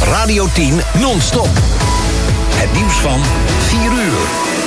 Radio 10 non-stop. Het nieuws van 4 uur.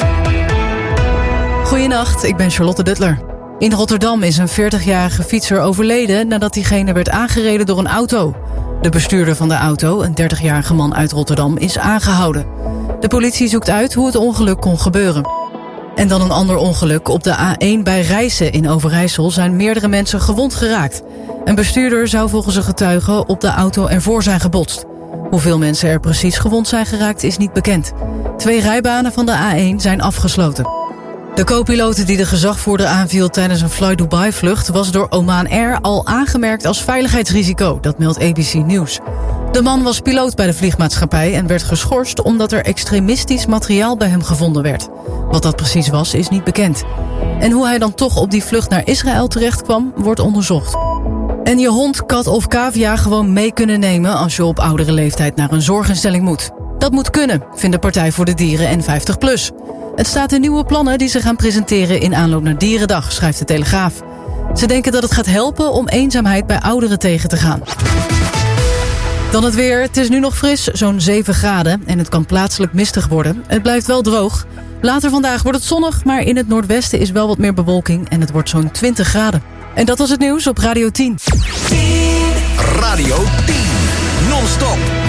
Goedenacht, ik ben Charlotte Duttler. In Rotterdam is een 40-jarige fietser overleden nadat diegene werd aangereden door een auto. De bestuurder van de auto, een 30-jarige man uit Rotterdam, is aangehouden. De politie zoekt uit hoe het ongeluk kon gebeuren. En dan een ander ongeluk. Op de A1 bij Rijssen in Overijssel zijn meerdere mensen gewond geraakt. Een bestuurder zou volgens een getuige op de auto ervoor zijn gebotst. Hoeveel mensen er precies gewond zijn geraakt is niet bekend. 2 rijbanen van de A1 zijn afgesloten. De co-piloot die de gezagvoerder aanviel tijdens een Fly Dubai-vlucht was door Oman Air al aangemerkt als veiligheidsrisico, dat meldt ABC News. De man was piloot bij de vliegmaatschappij en werd geschorst omdat er extremistisch materiaal bij hem gevonden werd. Wat dat precies was, is niet bekend. En hoe hij dan toch op die vlucht naar Israël terecht kwam, wordt onderzocht. En je hond, kat of cavia gewoon mee kunnen nemen als je op oudere leeftijd naar een zorginstelling moet. Dat moet kunnen, vindt de Partij voor de Dieren en 50PLUS. Het staat in nieuwe plannen die ze gaan presenteren in aanloop naar Dierendag, schrijft de Telegraaf. Ze denken dat het gaat helpen om eenzaamheid bij ouderen tegen te gaan. Dan het weer. Het is nu nog fris, zo'n 7 graden. En het kan plaatselijk mistig worden. Het blijft wel droog. Later vandaag wordt het zonnig, maar in het noordwesten is wel wat meer bewolking. En het wordt zo'n 20 graden. En dat was het nieuws op Radio 10. Radio 10. Non-stop.